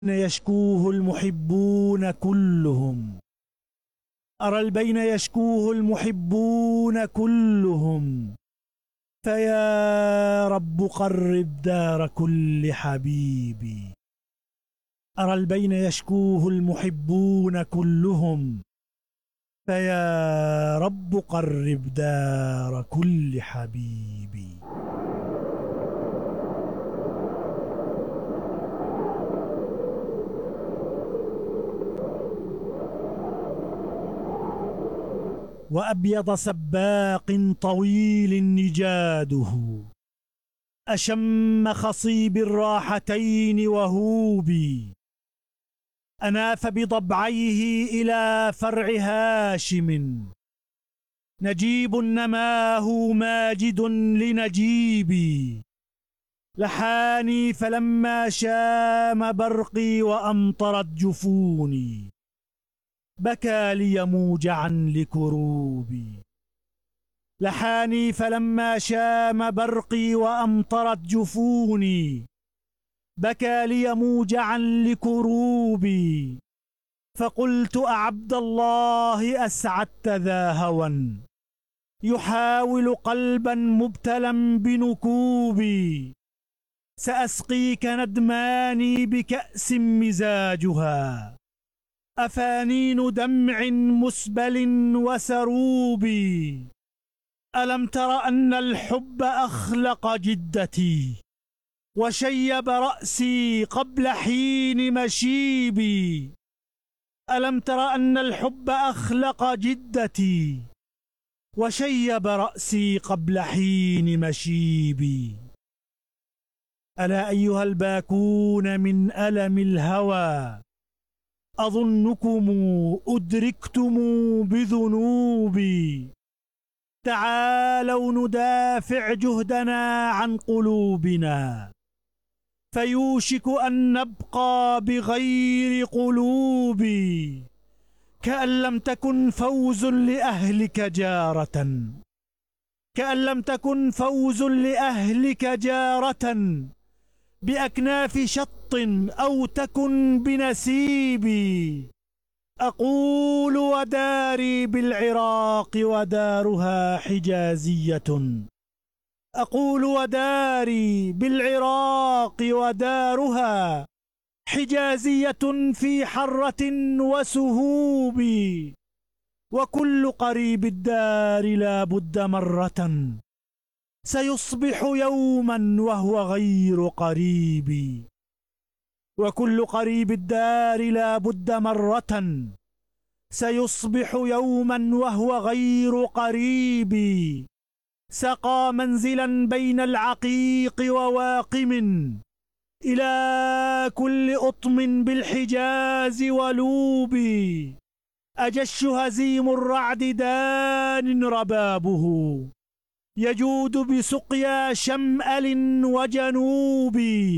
يشكوه المحبون كلهم. أرى البين يشكوه المحبون كلهم. فيا رب قرب دار كل حبيبي. أرى البين يشكوه المحبون كلهم. فيا رب قرب دار كل حبيبي. وأبيض سباق طويل نجاده أشم خصيب الراحتين وهوبي. أناف بضبعيه إلى فرع هاشم. نجيب نماه ماجد لنجيبي. لحاني فلما شام برقي وأمطرت جفوني. بكى لي موجعا لكروبي. لحاني فلما شام برقي وأمطرت جفوني. بكى لي موجعا لكروبي. فقلت أعبد الله أسعدت ذا هوى يحاول قلبا مبتلا بنكوبي. سأسقيك ندماني بكأس مزاجها أفانين دمع مسبل وسروب. ألم تر أن الحب أخلق جدتي وشيب رأسي قبل حين مشيبي. ألم تر أن الحب أخلق جدتي وشيب رأسي قبل حين مشيبي. ألا أيها الباكون من ألم الهوى أظنكم أدركتم بذنوبي. تعالوا ندافع جهدنا عن قلوبنا فيوشك أن نبقى بغير قلوب. كأن لم تكن فوز لأهلك جارة كأن لم تكن فوز لأهلك جارة بأكناف شط أو تكن بنسيبي. أقول وداري بالعراق ودارها حجازية. أقول وداري بالعراق ودارها حجازية في حرة وسهوب. وكل قريب الدار لا بد مرة سيصبح يوما وهو غير قريب. وكل قريب الدار لا بد مرة سيصبح يوما وهو غير قريب. سقى منزلا بين العقيق وواقم إلى كل أطم بالحجاز ولوب. أجش هزيم الرعد دان ربابه يجود بسقيا شمأل وجنوب.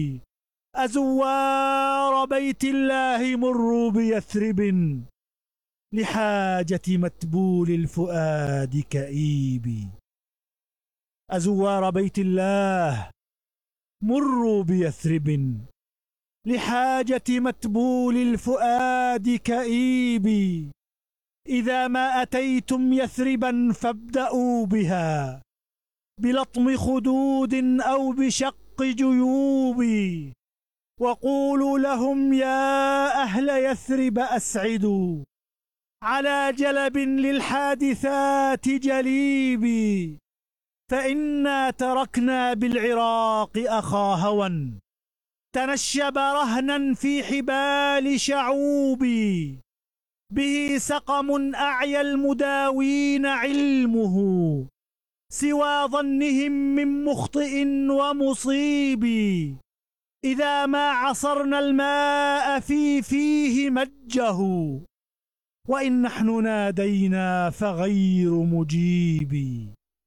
أزوار بيت الله مروا بيثرب لحاجة متبول الفؤاد كئيب. أزوار بيت الله مروا بيثرب لحاجة متبول الفؤاد كئيب. إذا ما أتيتم يثربا فابدأوا بها بلطم خدود أو بشق جيوب. وقولوا لهم يا أهل يثرب أسعدوا على جلب للحادثات جليبي. فإنا تركنا بالعراق أخا هوى تنشب رهنا في حبال شعوبي. به سقم أعيا المداوين علمه سوى ظنهم من مخطئ ومصيب. إذا ما عصرنا الماء فيه مجه وإن نحن نادينا فغير مجيب.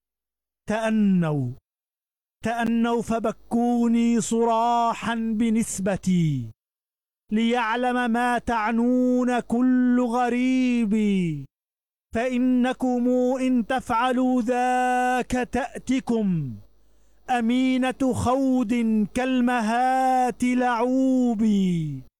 تأنوا فبكوني صراحا بنسبتي ليعلم ما تعنون كل غريب. فإنكم إن تفعلوا ذاك تأتكم أمينة خود كالمهات لعوب.